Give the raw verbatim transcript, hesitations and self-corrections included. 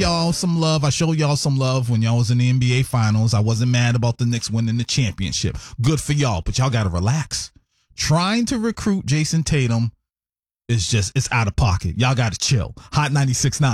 y'all some love. I showed y'all some love when y'all was in the N B A Finals. I wasn't mad about the Knicks winning the championship. Good for y'all, but y'all got to relax. Trying to recruit Jason Tatum is just, it's out of pocket. Y'all got to chill. Hot ninety-six point nine.